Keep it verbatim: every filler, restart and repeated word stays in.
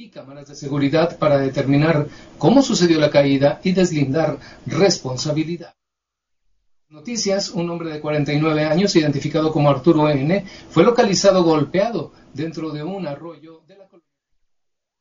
y cámaras de seguridad para determinar cómo sucedió la caída y deslindar responsabilidad. Noticias, un hombre de cuarenta y nueve años, identificado como Arturo N., fue localizado golpeado dentro de un arroyo de la colonia.